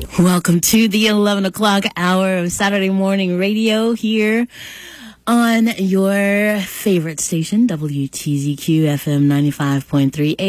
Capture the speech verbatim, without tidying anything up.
Welcome to the eleven o'clock hour of Saturday morning radio here on your favorite station, W T Z Q F M ninety-five point three